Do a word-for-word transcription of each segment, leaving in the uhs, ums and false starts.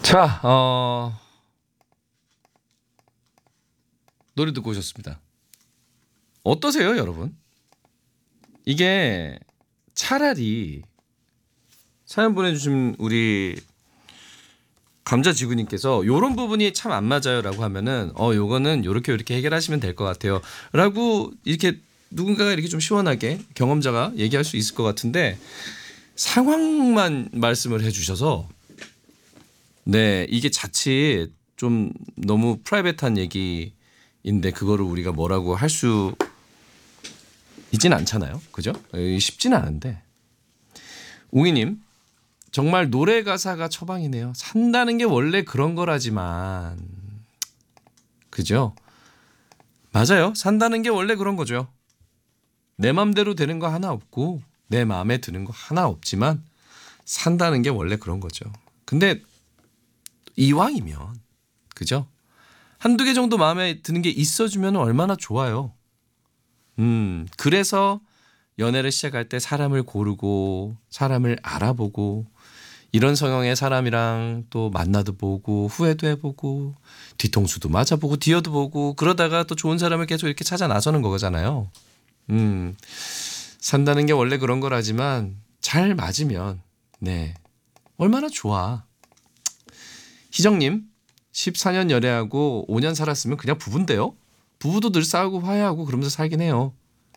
자, 어, 노래 듣고 오셨습니다. 어떠세요, 여러분? 이게 차라리 사연 보내주신 우리 감자지구님께서 이런 부분이 참 안 맞아요라고 하면은 어 요거는 요렇게 요렇게 해결하시면 될 것 같아요라고 이렇게 누군가가 이렇게 좀 시원하게 경험자가 얘기할 수 있을 것 같은데 상황만 말씀을 해주셔서 네 이게 자칫 좀 너무 프라이빗한 얘기인데 그거를 우리가 뭐라고 할 수 있진 않잖아요, 그죠? 쉽지는 않은데 웅이님. 정말 노래 가사가 처방이네요. 산다는 게 원래 그런 거라지만 그죠? 맞아요. 산다는 게 원래 그런 거죠. 내 맘대로 되는 거 하나 없고 내 마음에 드는 거 하나 없지만 산다는 게 원래 그런 거죠. 근데 이왕이면 그죠? 한두 개 정도 마음에 드는 게 있어주면 얼마나 좋아요. 음 그래서 연애를 시작할 때 사람을 고르고 사람을 알아보고 이런 성향의 사람이랑 또 만나도 보고 후회도 해보고 뒤통수도 맞아보고 뒤어도 보고 그러다가 또 좋은 사람을 계속 이렇게 찾아 나서는 거잖아요. 음, 산다는 게 원래 그런 거라지만 잘 맞으면 네 얼마나 좋아. 희정님 십사 년 연애하고 오 년 살았으면 그냥 부부인데요. 부부도 늘 싸우고 화해하고 그러면서 살긴 해요.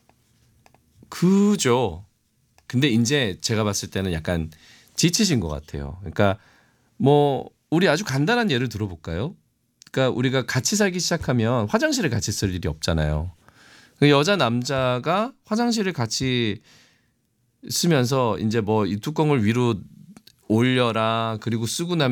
그죠. 근데 이제 제가 봤을 때는 약간 지치신 것 같아요. 그러니까 뭐 우리 아주 간단한 예를 들어볼까요? 그러니까 우리가 같이 살기 시작하면 화장실을 같이 쓸 일이 없잖아요. 그 여자 남자가 화장실을 같이 쓰면서 이제 뭐 이 뚜껑을 위로 올려라 그리고 쓰고 나면